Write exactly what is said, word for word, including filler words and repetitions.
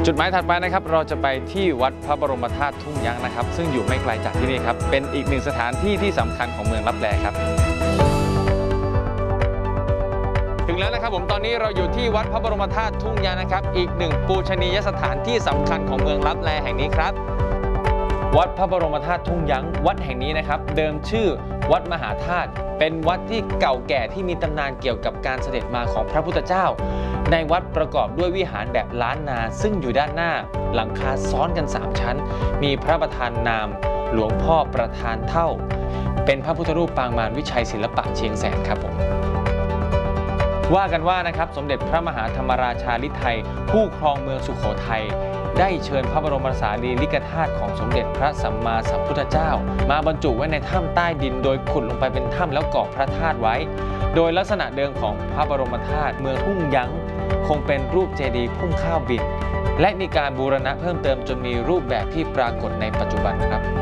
จุดหมายถัดไปนะครับเราจะไปที่วัดพระบรมธาตุทุ่งยั้งนะครับซึ่งอยู่ไม่ไกลจากที่นี่ครับเป็นอีกหนึ่งสถานที่ที่สำคัญของเมืองลับแลครับถึงแล้วนะครับผมตอนนี้เราอยู่ที่วัดพระบรมธาตุทุ่งยั้งนะครับอีกหนึ่งปูชนียสถานที่สำคัญของเมืองลับแลแห่งนี้ครับวัดพระบรมธาตุทุ่งยั้งวัดแห่งนี้นะครับเดิมชื่อวัดมหาธาตุเป็นวัดที่เก่าแก่ที่มีตำนานเกี่ยวกับการเสด็จมาของพระพุทธเจ้าในวัดประกอบด้วยวิหารแบบล้านนาซึ่งอยู่ด้านหน้าหลังคาซ้อนกันสามชั้นมีพระประธานนามหลวงพ่อประธานเท่าเป็นพระพุทธรูปปางมารวิชัยศิลปะเชียงแสนครับผมว่ากันว่านะครับสมเด็จพระมหาธรรมราชาฤทัยผู้ครองเมืองสุโขทัยได้เชิญพระบรมสารีริกธาตุของสมเด็จพระสัมมาสัมพุทธเจ้ามาบรรจุไว้ในถ้ำใต้ดินโดยขุดลงไปเป็นถ้ำแล้วก่อพระธาตุไว้โดยลักษณะเดิมของพระบรมธาตุเมืองทุ่งยั้งคงเป็นรูปเจดีย์พุ่งข้าวบินและมีการบูรณะเพิ่มเติมจนมีรูปแบบที่ปรากฏในปัจจุบันครับ